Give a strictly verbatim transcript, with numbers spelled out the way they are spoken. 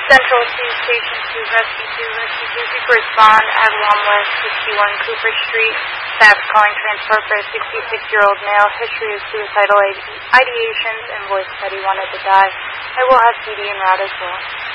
Central to Station two, Rescue two, Rescue two. Please respond at one West sixty-one Cooper Street. Staff calling transport for a sixty-six-year-old male. History of suicidal ideations and voice that he wanted to die. I will have C D en route as well.